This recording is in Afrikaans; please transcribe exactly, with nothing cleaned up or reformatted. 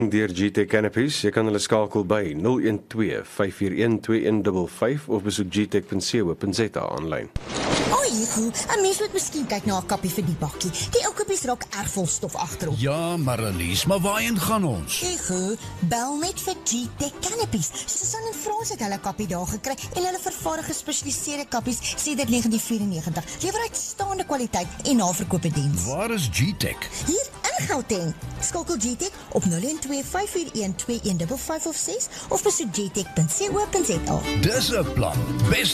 Deur G T Canopies, jy kan hulle skakel by nul een twee, vyf vier een, twee een vyf vyf of besoek g tech punt co punt za aanlyn. O, Hugo, 'n mens moet miskien kyk na 'n kappie vir die bakkie. Die ou kappies raak erg vol stof agterop. Ja, maar Elise, maar waarheen gaan ons? Hugo, bel net vir G Tech Canopies. Susan en Frans het hulle kappie daar gekry en hulle vervaardig gespesialiseerde kappies sedert negentien vyf-en-negentig. Lewer uitstaande kwaliteit en naverkope diens. Waar is G-Tech? Hier in Gauteng. Skakel G Tech op nul een twee, vyf vier een, twee een vyf vyf of ses of besoek g tech punt co punt za. Dis 'n plan. Best